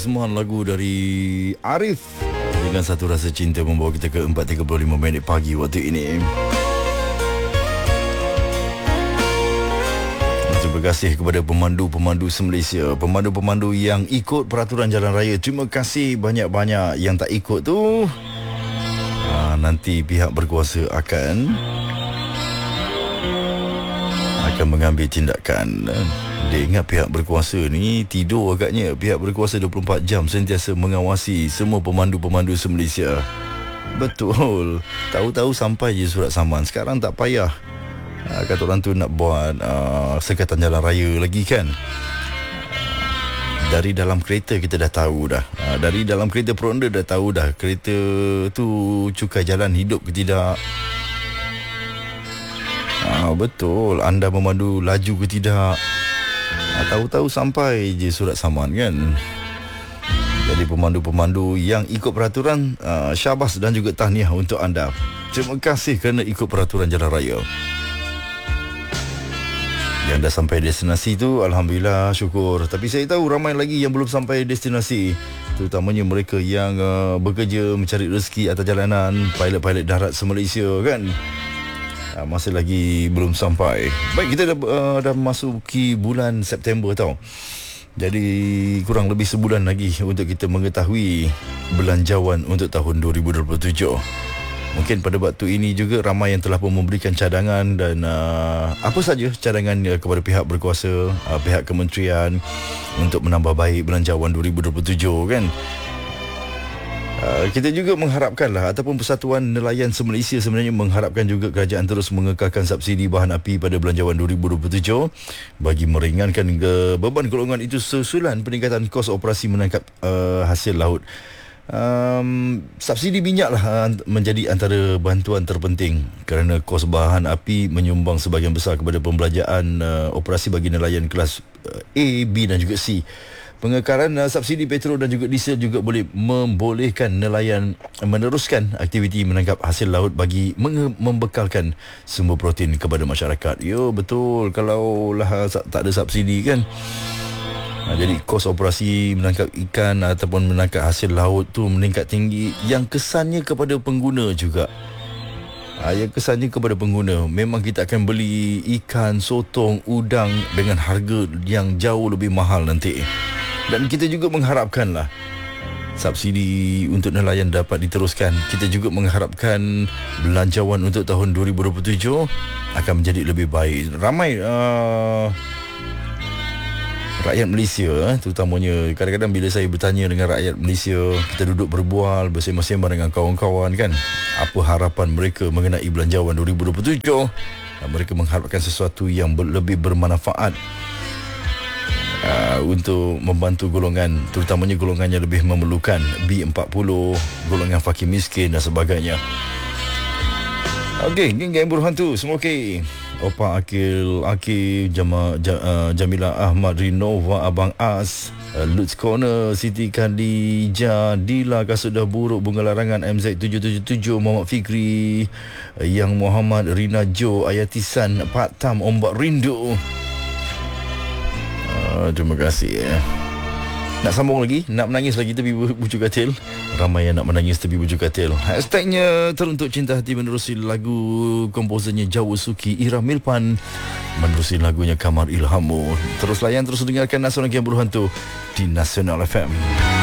persembahan lagu dari Arif dengan Satu Rasa Cinta membawa kita ke 4.35 minit pagi waktu ini. Terima kasih kepada pemandu-pemandu se-Malaysia, pemandu-pemandu yang ikut peraturan jalan raya. Terima kasih banyak-banyak. Yang tak ikut tu nanti pihak berkuasa akan mengambil tindakan. Dia ingat pihak berkuasa ni tidur agaknya. Pihak berkuasa 24 jam sentiasa mengawasi semua pemandu-pemandu se-Malaysia. Betul. Tahu-tahu sampai je surat saman. Sekarang tak payah kata orang tu nak buat sekatan jalan raya lagi kan. Dari dalam kereta kita dah tahu dah. Dari dalam kereta peronda dah tahu dah kereta tu cukai jalan hidup ke tidak. Betul. Anda memandu laju ke tidak. Tahu-tahu sampai je surat saman kan. Jadi pemandu-pemandu yang ikut peraturan, syabas dan juga tahniah untuk anda. Terima kasih kerana ikut peraturan jalan raya. Yang dah sampai destinasi tu, alhamdulillah, syukur. Tapi saya tahu ramai lagi yang belum sampai destinasi, terutamanya mereka yang bekerja mencari rezeki atas jalanan, pilot-pilot darat se-Malaysia kan. Masih lagi belum sampai. Baik, kita dah masuki bulan September tau. Jadi kurang lebih sebulan lagi untuk kita mengetahui belanjawan untuk tahun 2027. Mungkin pada waktu ini juga ramai yang telah pun memberikan cadangan dan apa saja cadangan kepada pihak berkuasa, pihak kementerian untuk menambah baik belanjawan 2027 kan. Kita juga mengharapkanlah ataupun Persatuan Nelayan se-Malaysia sebenarnya mengharapkan juga kerajaan terus mengekalkan subsidi bahan api pada belanjawan 2027 bagi meringankan beban golongan itu susulan peningkatan kos operasi menangkap hasil laut. Subsidi minyak lah menjadi antara bantuan terpenting kerana kos bahan api menyumbang sebahagian besar kepada pembelanjaan operasi bagi nelayan kelas A, B dan juga C. Pengekaran subsidi petrol dan juga diesel juga boleh membolehkan nelayan meneruskan aktiviti menangkap hasil laut bagi membekalkan sumber protein kepada masyarakat. Ya betul, kalau lah tak ada subsidi kan, jadi kos operasi menangkap ikan ataupun menangkap hasil laut tu meningkat tinggi, yang kesannya kepada pengguna juga. Yang kesannya kepada pengguna, memang kita akan beli ikan, sotong, udang dengan harga yang jauh lebih mahal nanti. Dan kita juga mengharapkanlah subsidi untuk nelayan dapat diteruskan. Kita juga mengharapkan belanjawan untuk tahun 2027 akan menjadi lebih baik. Ramai rakyat Malaysia, terutamanya kadang-kadang bila saya bertanya dengan rakyat Malaysia, kita duduk berbual bersama-sama dengan kawan-kawan kan, apa harapan mereka mengenai belanjawan 2027. Mereka mengharapkan sesuatu yang lebih bermanfaat untuk membantu golongan, terutamanya golongan yang lebih memerlukan, B40, golongan fakir miskin dan sebagainya. Okey, geng berhantu semua okey. Opa Akil, Jamila Ahmad, Rinova, Abang As, Lutz Corner, Siti Khadijah, Dila Kasudah Buruk, Bunga Larangan, MZ777, Muhammad Fikri, Yang Muhammad, Rina Jo, Ayatisan, Pak Tam, Ombak Rindu. Terima kasih Nak sambung lagi, nak menangis lagi tepi bucu katil. Ramai yang nak menangis tepi bucu katil. Hashtagnya Teruntuk Cinta Hati menerusi lagu komposernya Jawa Suki, Ira Milpan menerusi lagunya Kamar Ilhamu. Terus layan, terus dengarkan Nasional Yang Berhantu di Nasional FM.